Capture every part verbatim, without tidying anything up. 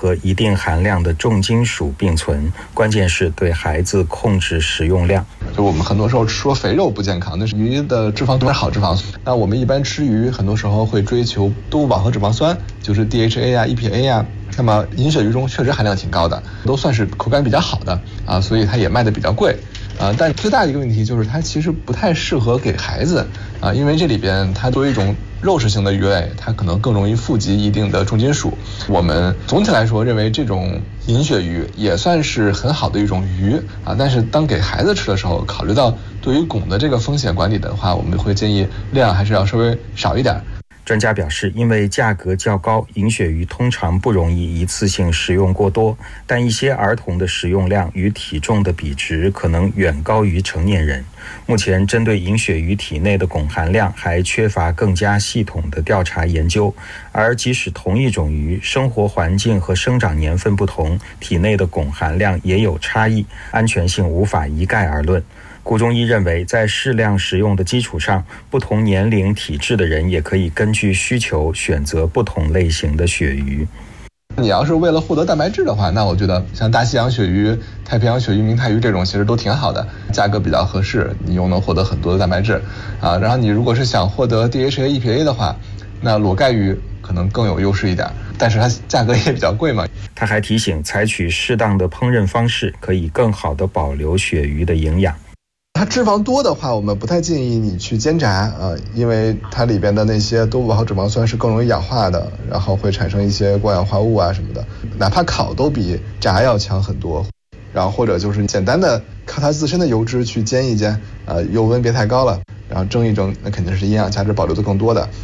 和一定含量的重金属并存，关键是对孩子控制食用量。 就我们很多时候说肥肉不健康，那是鱼的脂肪都是好脂肪。那我们一般吃鱼，很多时候会追求动物饱和脂肪酸，就是 D H A 啊、E P A 啊。那么银鳕鱼中确实含量挺高的，都算是口感比较好的啊，所以它也卖的比较贵。啊，但最大的一个问题就是它其实不太适合给孩子啊，因为这里边它作为一种肉食性的鱼类，它可能更容易富集一定的重金属。我们总体来说认为这种银鳕鱼也算是很好的一种鱼啊，但是当给孩子吃的时候，考虑到对于汞的这个风险管理的话，我们会建议量还是要稍微少一点。 专家表示，因为价格较高，银鳕鱼通常不容易一次性食用过多，但一些儿童的食用量与体重的比值可能远高于成年人。目前针对银鳕鱼体内的汞含量还缺乏更加系统的调查研究，而即使同一种鱼，生活环境和生长年份不同，体内的汞含量也有差异，安全性无法一概而论。顾中医认为，在适量食用的基础上，不同年龄体质的人也可以根据需求选择不同类型的鳕鱼。 你要是为了获得蛋白质的话，那我觉得像大西洋鳕鱼、太平洋鳕鱼、明太鱼这种其实都挺好的，价格比较合适，你又能获得很多的蛋白质啊。然后你如果是想获得 D H A、E P A 的话，那裸盖鱼可能更有优势一点，但是它价格也比较贵嘛。 他还提醒，采取适当的烹饪方式，可以更好地保留鳕鱼的营养。 它脂肪多的话，我们不太建议你去煎炸呃，因为它里边的那些动物饱和脂肪酸是更容易氧化的，然后会产生一些过氧化物啊什么的。哪怕烤都比炸要强很多。然后或者就是简单的靠它自身的油脂去煎一煎，呃，油温别太高了，然后蒸一蒸，那肯定是营养价值保留的更多的。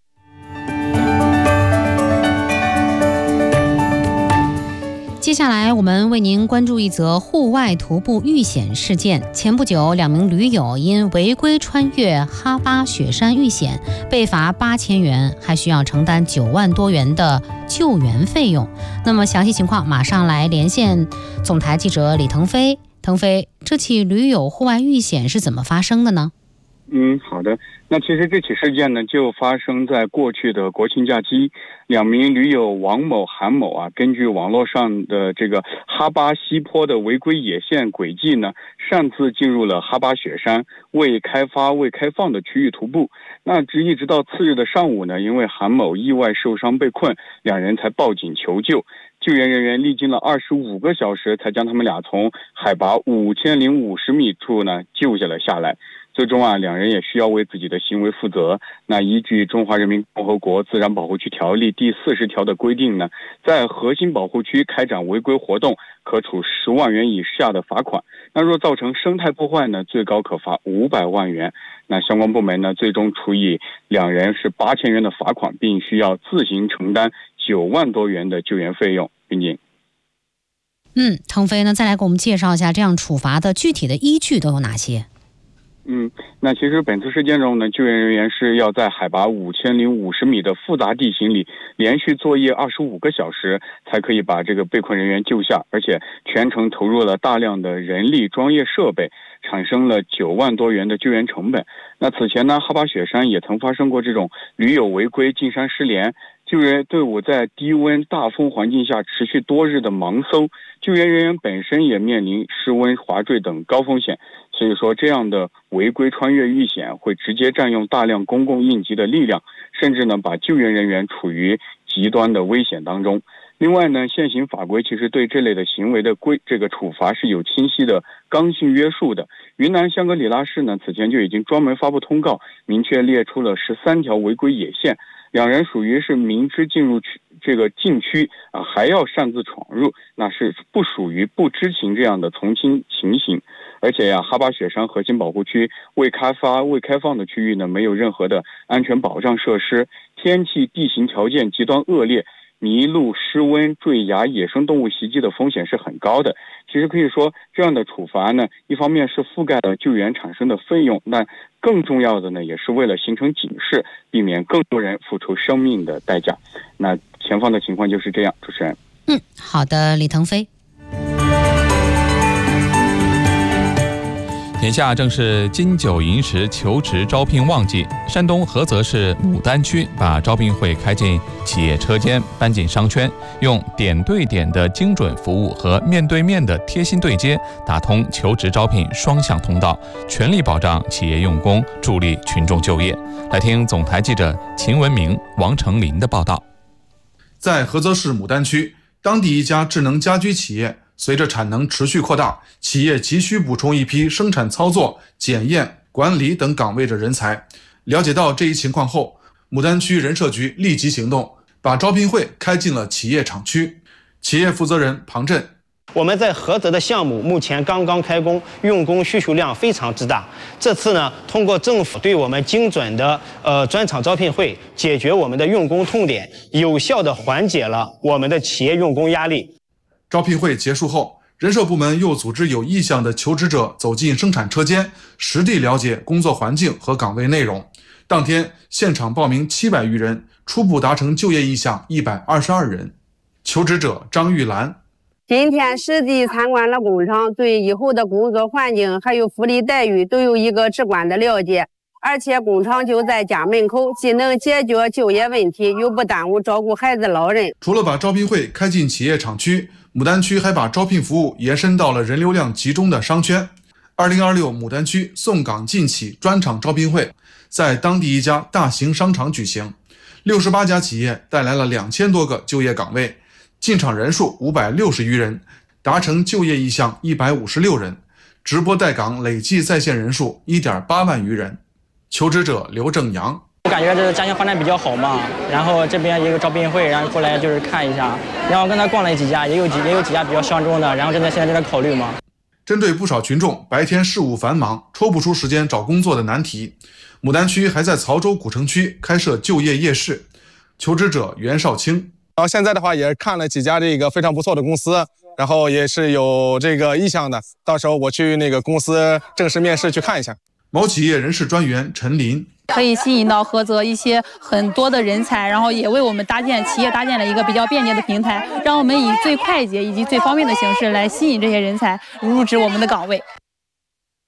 接下来我们为您关注一则户外徒步遇险事件。前不久，两名驴友因违规穿越哈巴雪山遇险，被罚八千元，还需要承担九万多元的救援费用。那么详细情况，马上来连线总台记者李腾飞。腾飞，这起驴友户外遇险是怎么发生的呢？ 嗯，好的。那其实这起事件呢，就发生在过去的国庆假期。两名驴友王某、韩某啊，根据网络上的这个哈巴西坡的违规野线轨迹呢，擅自进入了哈巴雪山未开发、未开放的区域徒步。那直一直到次日的上午呢，因为韩某意外受伤被困，两人才报警求救。救援人员历经了二十五个小时，才将他们俩从海拔五千零五十米处呢救下了下来。最终啊，两人也需要为自己的行为负责。那依据《中华人民共和国自然保护区条例》第四十条的规定呢，在核心保护区开展违规活动，可处十万元以下的罚款。那若造成生态破坏呢，最高可罚五百万元。那相关部门呢，最终处以两人是八千元的罚款，并需要自行承担九万多元的救援费用。并且， 嗯，腾飞呢，再来给我们介绍一下这样处罚的具体的依据都有哪些？ 嗯，那其实本次事件中呢，救援人员是要在海拔五千零五十米的复杂地形里连续作业二十五个小时，才可以把这个被困人员救下，而且全程投入了大量的人力、专业设备，产生了九万多元的救援成本。那此前呢，哈巴雪山也曾发生过这种驴友违规进山失联，救援队伍在低温大风环境下持续多日的盲搜，救援人员本身也面临失温、滑坠等高风险。所以说，这样的违规穿越遇险会直接占用大量公共应急的力量，甚至呢把救援人员处于极端的危险当中。另外呢，现行法规其实对这类的行为的规这个处罚是有清晰的刚性约束的。云南香格里拉市呢，此前就已经专门发布通告，明确列出了十三条违规野线。两人属于是明知进入这个禁区啊，还要擅自闯入，那是不属于不知情这样的从轻情形。而且呀，哈巴雪山核心保护区未开发、未开放的区域呢，没有任何的安全保障设施，天气地形条件极端恶劣，迷路、失温、坠崖、野生动物袭击的风险是很高的。其实可以说，这样的处罚呢，一方面是覆盖了救援产生的费用，但更重要的呢，也是为了形成警示，避免更多人付出生命的代价。那前方的情况就是这样，主持人。 嗯，好的，李腾飞。 眼下正是金九银十求职招聘旺季，山东菏泽市牡丹区把招聘会开进企业车间，搬进商圈，用点对点的精准服务和面对面的贴心对接，打通求职招聘双向通道，全力保障企业用工，助力群众就业。来听总台记者秦文明、王成林的报道。 在菏泽市牡丹区，当地一家智能家居企业随着产能持续扩大，企业急需补充一批生产操作、检验、管理等岗位的人才。了解到这一情况后，牡丹区人社局立即行动，把招聘会开进了企业厂区。企业负责人庞震： 我们在菏泽的项目目前刚刚开工，用工需求量非常之大。这次呢，通过政府对我们精准的呃专场招聘会，解决我们的用工痛点，有效地缓解了我们的企业用工压力。 招聘会结束后，人社部门又组织有意向的求职者走进生产车间，实地了解工作环境和岗位内容。当天现场报名七百余人，初步达成就业意向一百二十二人。求职者张玉兰： 今天实地参观了工厂，对以后的工作环境还有福利待遇都有一个直观的了解。而且工厂就在家门口，既能解决就业问题，又不耽误照顾孩子老人。 除了把招聘会开进企业厂区，牡丹区还把招聘服务延伸到了人流量集中的商圈。二零二六牡丹区送岗进企专场招聘会在当地一家大型商场举行，六十八家企业带来了两千多个就业岗位，进场人数五百六十余人，达成就业意向一百五十六人，直播待岗累计在线人数一点八万余人。求职者刘正阳： 我感觉这家乡发展比较好嘛，然后这边也有招聘会，然后过来就是看一下，然后刚才逛了几家，也有几也有几家比较相中的，然后正在现在正在考虑嘛。 针对不少群众白天事务繁忙，抽不出时间找工作的难题，牡丹区还在曹州古城区开设就业夜市。求职者袁少清： 然后现在的话也看了几家这个非常不错的公司，然后也是有这个意向的，到时候我去那个公司正式面试去看一下。 某企业人事专员陈林： 可以吸引到菏泽一些很多的人才，然后也为我们搭建企业搭建了一个比较便捷的平台，让我们以最快捷以及最方便的形式来吸引这些人才入职我们的岗位。